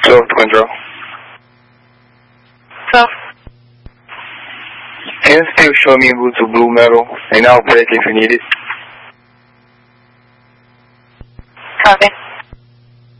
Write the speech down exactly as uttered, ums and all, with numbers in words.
twelve to control. twelve. Can you still show me route to Blue Meadow, and I'll break if you need it? Copy.